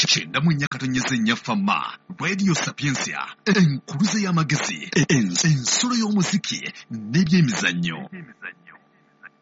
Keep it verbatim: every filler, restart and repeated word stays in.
kyenda mu nnya katonyeza ennya famma Radio Sapiensia enkuluze y'amagezi ensulo y'omuziki n'ebyemizannyo.